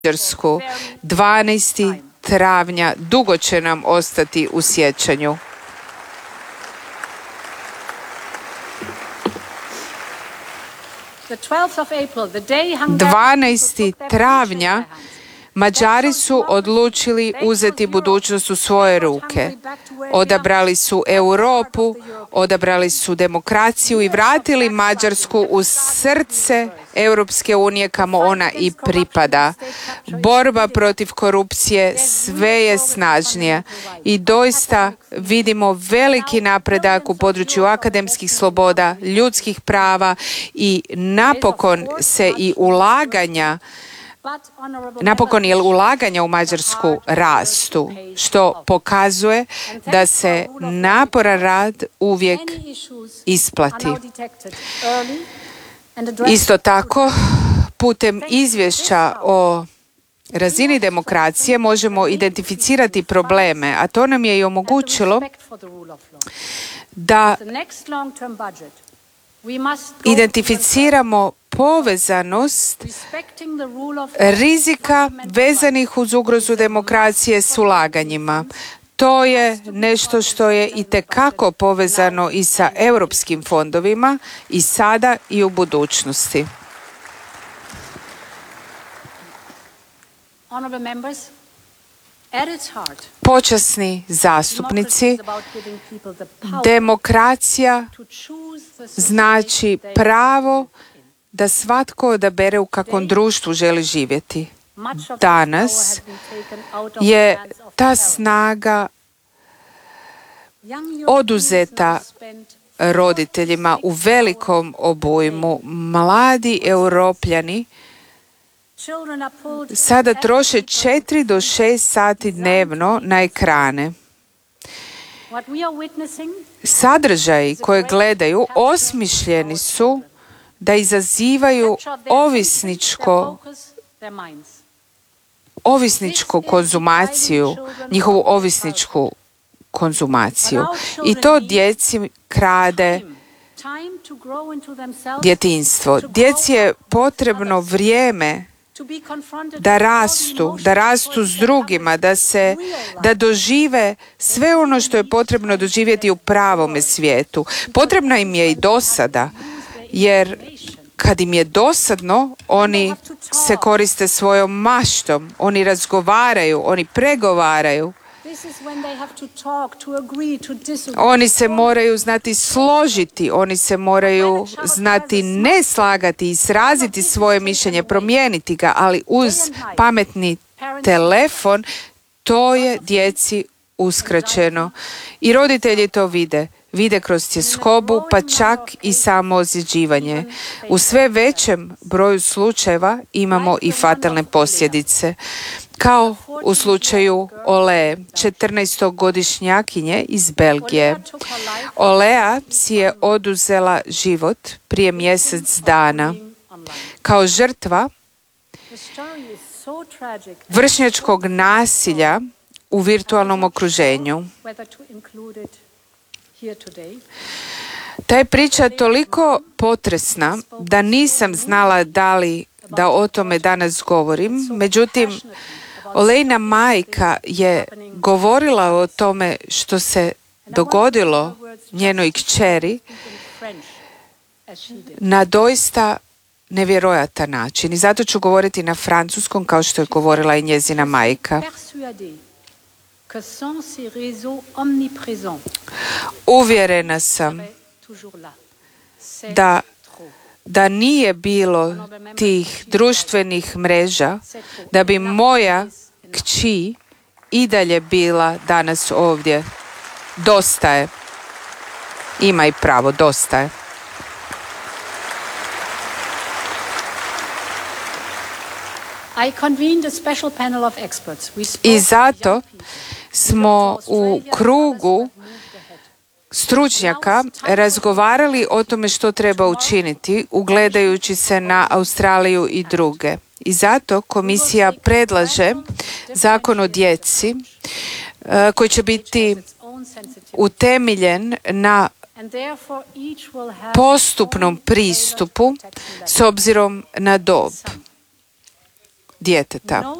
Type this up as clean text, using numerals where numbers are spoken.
Mađarsku. 12. travnja dugo će nam ostati u sjećanju. 12. travnja Mađari su odlučili uzeti budućnost u svoje ruke. Odabrali su Europu, odabrali su demokraciju i vratili Mađarsku u srce Europske unije kamo ona i pripada. Borba protiv korupcije sve je snažnija i doista vidimo veliki napredak u području akademskih sloboda, ljudskih prava i napokon je ulaganja u Mađarsku rastu, što pokazuje da se naporan rad uvijek isplati. Isto tako, putem izvješća o razini demokracije možemo identificirati probleme, a to nam je i omogućilo da identificiramo povezanost rizika vezanih uz ugrozu demokracije s ulaganjima. To je nešto što je itekako povezano i sa europskim fondovima i sada i u budućnosti. Počasni zastupnici, demokracija znači pravo da svatko odabere u kakvom društvu želi živjeti. Danas je ta snaga oduzeta roditeljima u velikom obujmu. Mladi Europljani sada troše 4 do 6 sati dnevno na ekrane. Sadržaji koje gledaju osmišljeni su da izazivaju ovisničku konzumaciju, njihovu ovisničku konzumaciju. I to djeci krade djetinjstvo. Djeci je potrebno vrijeme da rastu s drugima, da dožive sve ono što je potrebno doživjeti u pravome svijetu. Potrebna im je i dosada, jer kad im je dosadno, oni se koriste svojom maštom, oni razgovaraju, oni pregovaraju. Oni se moraju znati složiti, oni se moraju znati ne slagati i sraziti svoje mišljenje, promijeniti ga, ali uz pametni telefon to je djeci uskraćeno. I roditelji to vide kroz tjeskobu, pa čak i samo ozljeđivanje. U sve većem broju slučajeva imamo i fatalne posljedice. Kao u slučaju Olee, 14-godišnjakinje iz Belgije. Olea si je oduzela život prije mjesec dana. Kao žrtva vršnjačkog nasilja u virtualnom okruženju. Ta je priča toliko potresna da nisam znala da o tome danas govorim. Međutim, Olejna majka je govorila o tome što se dogodilo njenoj kćeri na doista nevjerojatan način. I zato ću govoriti na francuskom kao što je govorila i njezina majka. Uvjerena sam da nije bilo tih društvenih mreža, da bi moja kći i dalje bila danas ovdje. Dosta je. Ima i pravo, dosta je. I zato smo u krugu stručnjaka razgovarali o tome što treba učiniti, ugledajući se na Australiju i druge. I zato komisija predlaže zakon o djeci koji će biti utemeljen na postupnom pristupu s obzirom na dob. djeteta.